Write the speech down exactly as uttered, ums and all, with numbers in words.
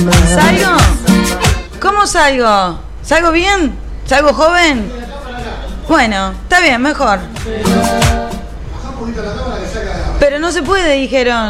¿Salgo? ¿Cómo salgo? ¿Salgo bien? ¿Salgo joven? Bueno, está bien, mejor. Pero no se puede, dijeron.